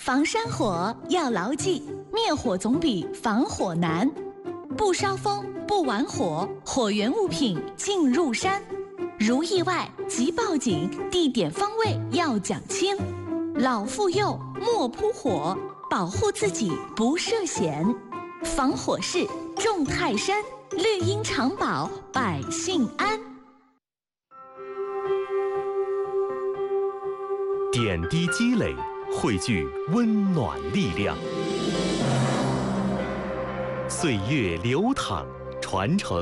防山火要牢记，灭火总比防火难。不烧风，不玩火，火源物品进入山。如意外即报警，地点方位要讲清。老妇幼莫扑火，保护自己不涉险。防火势重泰山，绿荫常保百姓安。 点滴积累，汇聚温暖力量。岁月流淌，传承